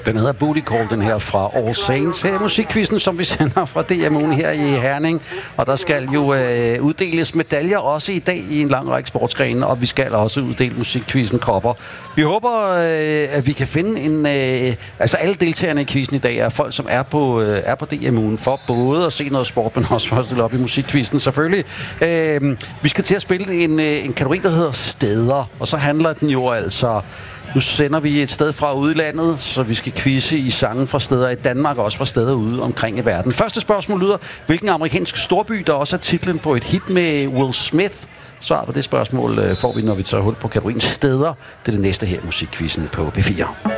Den hedder Booty Call, den her fra All Saints. Her er musikquizzen, som vi sender fra DMU'en her i Herning. Og der skal jo uddeles medaljer også i dag i en lang række sportsgrene, og vi skal også uddele musikquizzen kopper. Vi håber, at vi kan finde en... altså alle deltagerne i quizzen i dag er folk, som er på DMU'en for både at se noget sport, men også for at stille op i musikquizzen selvfølgelig. Vi skal til at spille en kategori, der hedder steder, og så handler den jo altså... Nu sender vi et sted fra udlandet, så vi skal quizze i sange fra steder i Danmark og også fra steder ude omkring i verden. Første spørgsmål lyder, hvilken amerikansk storby, der også er titlen på et hit med Will Smith? Svaret på det spørgsmål får vi, når vi tager hul på kategorien steder. Det er det næste her musikquizzen på P4.